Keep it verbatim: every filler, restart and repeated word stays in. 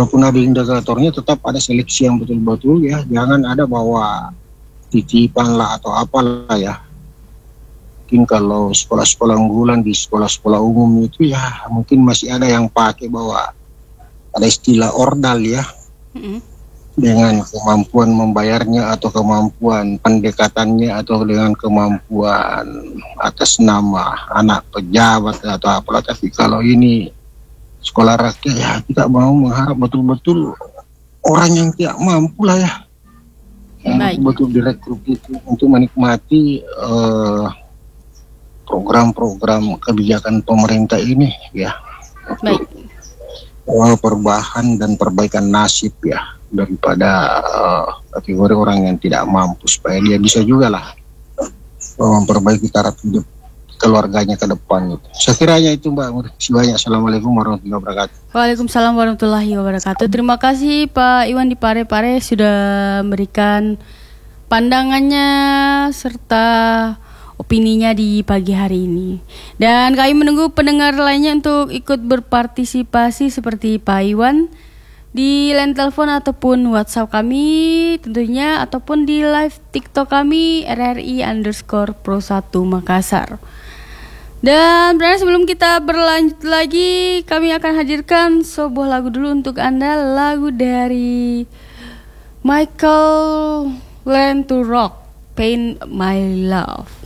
Walaupun ada indikatornya, tetap ada seleksi yang betul-betul ya. Jangan ada bawa titipan lah atau apalah ya. Mungkin kalau sekolah-sekolah unggulan di sekolah-sekolah umum itu ya mungkin masih ada yang pakai bawa ada istilah ordal ya. Mm-hmm. Dengan kemampuan membayarnya atau kemampuan pendekatannya atau dengan kemampuan atas nama anak pejabat atau apalah. Tapi kalau ini sekolah rakyat ya kita mau mengharap betul-betul orang yang tidak mampu lah ya. Yang betul direkrut itu untuk menikmati uh, program-program kebijakan pemerintah ini ya. Baik. Uh, perubahan dan perbaikan nasib ya daripada uh, kategori orang yang tidak mampu supaya dia bisa juga lah uh, memperbaiki taraf hidup keluarganya ke depan gitu. Sekiranya itu Mbak. Banyak. Assalamualaikum warahmatullahi wabarakatuh. Waalaikumsalam warahmatullahi wabarakatuh. Terima kasih Pak Iwan di Pare-Pare sudah memberikan pandangannya serta opininya di pagi hari ini. Dan kami menunggu pendengar lainnya untuk ikut berpartisipasi seperti Pak Iwan di line telepon ataupun WhatsApp kami tentunya, ataupun di live TikTok kami R R I underscore Pro satu Makassar. Dan berarti sebelum kita berlanjut lagi, kami akan hadirkan sebuah lagu dulu untuk Anda, lagu dari Michael Learn to Rock, Paint My Love.